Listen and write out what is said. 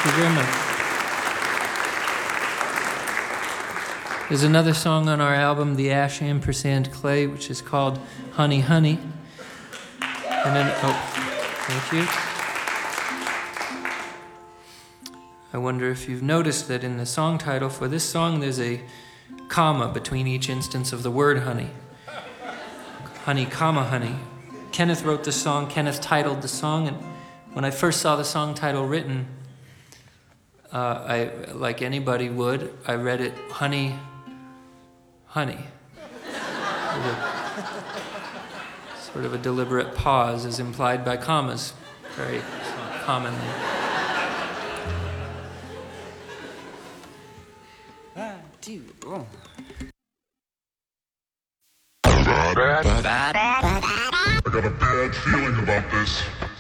Thank you very much. There's another song on our album, The Ash Ampersand Clay, which is called Honey, Honey. And then, thank you. I wonder if you've noticed that in the song title for this song, there's a comma between each instance of the word honey. Honey, comma, honey. Kenneth wrote the song, Kenneth titled the song, and when I first saw the song title written, I, like anybody would, I read it, honey, honey. Sort of a deliberate pause as implied by commas, very commonly. One, two, oh. I got a bad feeling about this.